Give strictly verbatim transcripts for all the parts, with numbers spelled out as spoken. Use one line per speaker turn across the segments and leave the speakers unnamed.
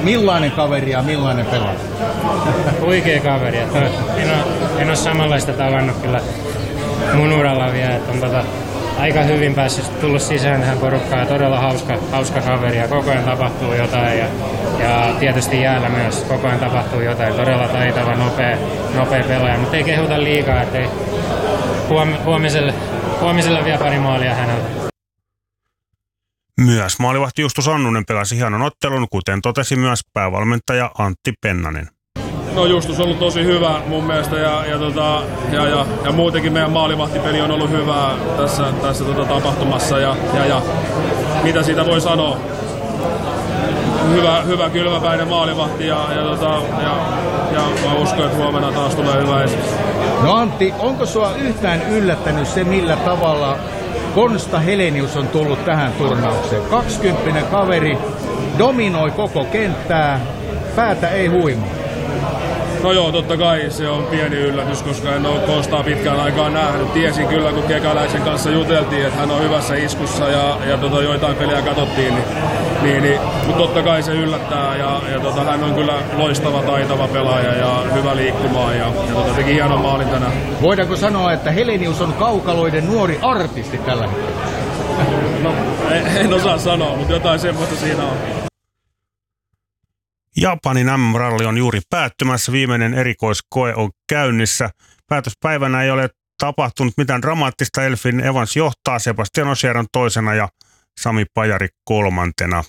Millainen kaveri ja millainen pelaaja?
Huikea kaveri. En ole, en ole samanlaista tavannut kyllä mun uralla vielä. Että on tota, aika hyvin päässyt tullut sisään tähän porukkaan. Todella hauska, hauska kaveri ja koko ajan tapahtuu jotain. Ja, ja tietysti jäällä myös koko ajan tapahtuu jotain. Todella taitava, nopea, nopea pelaaja. Mutta ei kehuta liikaa. Ettei huom, huomiselle, huomiselle vielä pari maalia hänellä.
Myös maalivahti Justus Annunen pelasi hienon ottelun, kuten totesi myös päävalmentaja Antti Pennanen.
No Justus on ollut tosi hyvä mun mielestä ja, ja, tota, ja, ja, ja muutenkin meidän maalivahtipeli on ollut hyvää tässä, tässä tota tapahtumassa ja, ja, ja mitä siitä voi sanoa. Hyvä, hyvä kylmäpäinen maalivahti ja, ja, tota, ja, ja mä uskon, että huomenna taas tulee hyvä esitys.
No Antti, onko sua yhtään yllättänyt se, millä tavalla Konsta Helenius on tullut tähän turnaukseen? kaksikymppinen kaveri, dominoi koko kenttää, päätä ei huima.
No joo, totta kai se on pieni yllätys, koska en ole Konstaa pitkään aikaan nähnyt. Tiesin kyllä, kun Kekäläisen kanssa juteltiin, että hän on hyvässä iskussa ja, ja tota, joitain pelejä katsottiin. Niin, niin, niin, mutta totta kai se yllättää ja, ja tota, hän on kyllä loistava, taitava pelaaja ja hyvä liikkumaan ja, ja tota, teki hienon maalin tänään.
Voidaanko sanoa, että Helenius on kaukaloiden nuori artisti tällä hetkellä?
No, en, en osaa sanoa, mutta jotain semmoista siinä on.
Japanin M M-ralli on juuri päättymässä. Viimeinen erikoiskoe on käynnissä. Päätöspäivänä ei ole tapahtunut mitään dramaattista. Elfin Evans johtaa, Sebastian Ogier on toisena ja Sami Pajari kolmantena.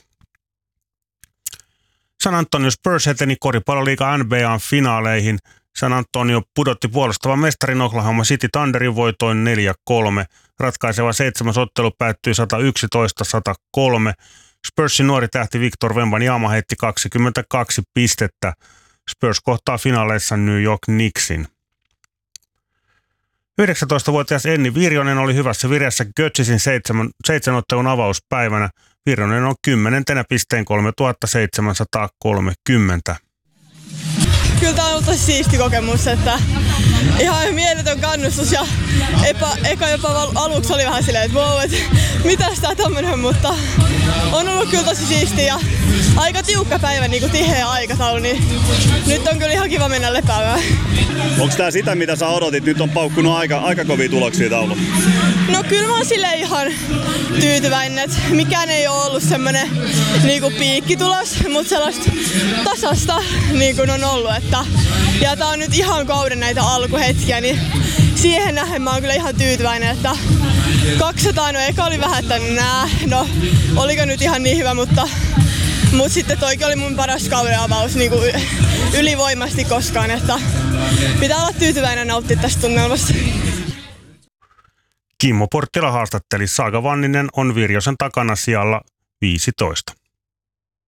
San Antonio Spurs eteni koripalloliiga N B A:n finaaleihin. San Antonio pudotti puolustavan mestarin Oklahoma City Thunderin voitoin neljä kolme. Ratkaiseva seitsemäs ottelu päättyi sata yksitoista sata kolme. Spursin nuori tähti Victor Wembanyama heitti kaksikymmentäkaksi pistettä. Spurs kohtaa finaaleissa New York Knicksin. yhdeksäntoistavuotias Enni Virjonen oli hyvässä vireessä Götzisin seitsemän, seitsemän ottelun avauspäivänä. Virjonen on kymmenentenä pisteen kolmetuhattaseitsemänsataakolmekymmentä.
Kyllä tämä on ollut tosi siisti kokemus, että ihan mieletön kannustus ja epä, eka jopa aluksi oli vähän silleen, että wow, että mitäs tää tämmönen, mutta on ollut kyllä tosi siisti ja aika tiukka päivä, niin kuin tiheä aikataulu, niin nyt on kyllä ihan kiva mennä lepäämään.
Onko tää sitä, mitä sä odotit? Nyt on paukkunut aika, aika kovia tuloksia taulu.
No kyllä mä oon silleen ihan tyytyväinen, että mikään ei ole ollut semmonen niinku piikkitulos, mutta sellaista tasasta niin kuin on ollut. Että, ja tää on nyt ihan kauden näitä alkuhetkiä, niin siihen nähden mä oon kyllä ihan tyytyväinen, että kaksisataa, no eka oli vähän, että nää, no oliko nyt ihan niin hyvä, mutta, mutta sitten toikin oli mun paras kauden avaus niin kuin ylivoimasti koskaan, että pitää olla tyytyväinen nauttia tästä tunnelmasta.
Kimmo Porttila haastatteli. Saaga Vanninen on Virjosen takana sijalla viisitoista.